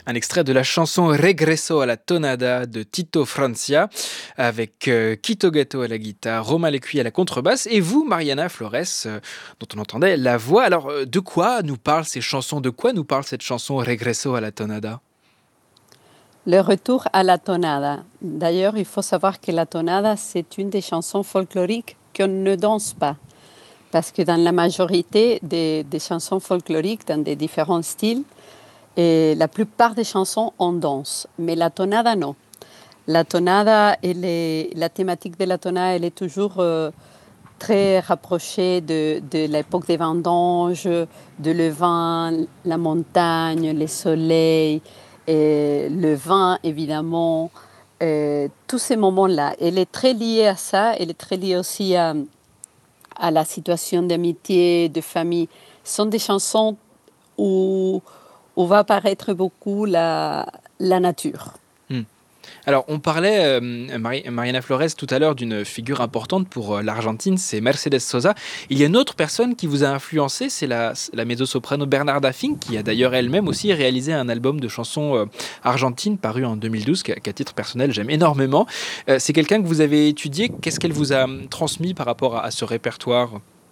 Un extrait de la chanson Regreso a la tonada de Tito Francia avec Quito Gatto à la guitare, Romain Lécuyer à la contrebasse et vous, Mariana Flores, dont on entendait la voix. Alors, de quoi nous parlent ces chansons? De quoi nous parle cette chanson Regreso a la tonada? Le retour à la tonada. D'ailleurs, il faut savoir que la tonada, c'est une des chansons folkloriques qu'on ne danse pas. Parce que dans la majorité des chansons folkloriques, dans des différents styles, et la plupart des chansons, on danse. Mais la tonada, non. La tonada, la thématique de la tonada, elle est toujours très rapprochée de l'époque des vendanges, de le vin, la montagne, les soleils, et le vin, évidemment. Tous ces moments-là. Elle est très liée à ça. Elle est très liée aussi à la situation d'amitié, de famille. Ce sont des chansons où va apparaître beaucoup la nature. Hmm. Alors, on parlait, Mariana Flores, tout à l'heure d'une figure importante pour l'Argentine, c'est Mercedes Sosa. Il y a une autre personne qui vous a influencé, c'est la mezzo-soprano Bernarda Fink, qui a d'ailleurs elle-même aussi réalisé un album de chansons argentines paru en 2012, qu'à titre personnel j'aime énormément. C'est quelqu'un que vous avez étudié. Qu'est-ce qu'elle vous a transmis par rapport à ce répertoire?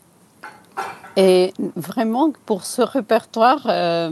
Et vraiment, pour ce répertoire,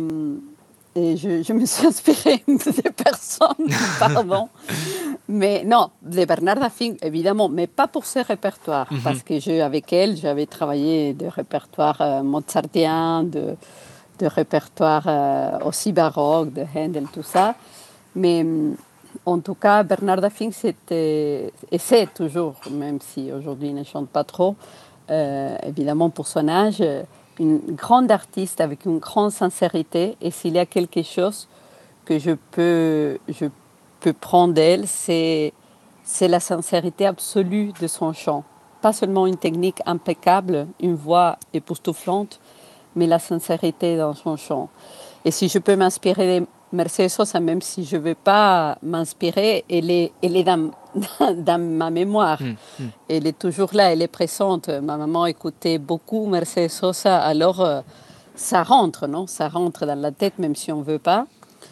et je me suis inspirée de personnes, pardon. Mais non, de Bernarda Fink, évidemment, mais pas pour ce répertoire. Parce que avec elle, j'avais travaillé de répertoire mozartien, de répertoire aussi baroque, de Handel, tout ça. Mais en tout cas, Bernarda Fink, c'était, et c'est toujours, même si aujourd'hui il ne chante pas trop, évidemment pour son âge, une grande artiste avec une grande sincérité. Et s'il y a quelque chose que je peux prendre d'elle, c'est la sincérité absolue de son chant. Pas seulement une technique impeccable, une voix époustouflante, mais la sincérité dans son chant. Et si je peux m'inspirer de Mercedes Sosa, même si je ne veux pas m'inspirer, elle est dans ma mémoire. Elle est toujours là, elle est présente. Ma maman écoutait beaucoup Mercedes Sosa, alors ça rentre, non? Ça rentre dans la tête, même si on ne veut pas.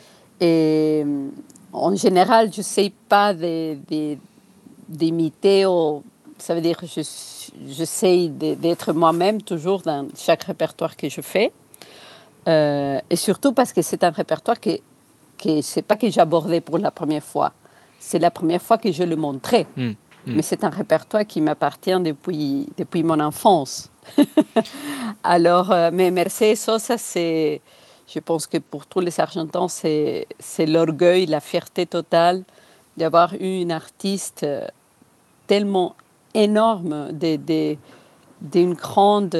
Et en général, je n'essaie pas d'imiter, ça veut dire que j'essaie d'être moi-même toujours dans chaque répertoire que je fais. Et surtout parce que c'est un répertoire que c'est pas que j'abordais pour la première fois. C'est la première fois que je le montrais. Mais c'est un répertoire qui m'appartient depuis mon enfance. Alors, mais Mercedes Sosa, je pense que pour tous les Argentins, c'est l'orgueil, la fierté totale d'avoir eu une artiste tellement énorme, d'une grande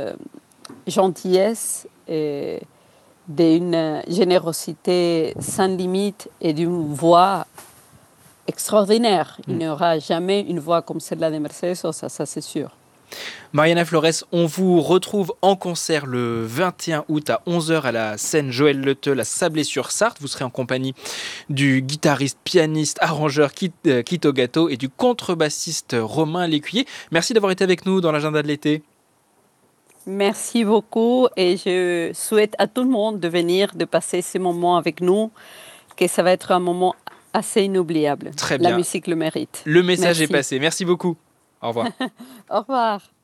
gentillesse, et d'une générosité sans limite et d'une voix extraordinaire. Il n'y aura jamais une voix comme celle-là de Mercedes Sosa, ça c'est sûr. Mariana Flores, on vous retrouve en concert le 21 août à 11h à la scène Joël Leteul à Sablé-sur-Sarthe. Vous serez en compagnie du guitariste, pianiste, arrangeur Quito Gatto et du contrebassiste Romain Lécuyer. Merci d'avoir été avec nous dans l'agenda de l'été. Merci beaucoup et je souhaite à tout le monde de venir, de passer ces moments avec nous, que ça va être un moment assez inoubliable. Très bien. La musique le mérite. Le message est passé. Merci beaucoup. Au revoir. Au revoir.